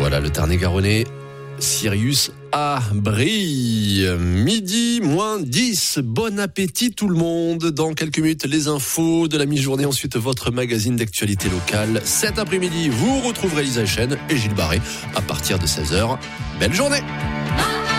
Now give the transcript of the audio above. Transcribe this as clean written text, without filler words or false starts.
Voilà, le Tarn-et-Garonnais, Sirius A brille. Midi moins 10. Bon appétit tout le monde. Dans quelques minutes, les infos de la mi-journée. Ensuite, votre magazine d'actualité locale. Cet après-midi, vous retrouverez Lisa Chen et Gilles Barré à partir de 16h. Belle journée!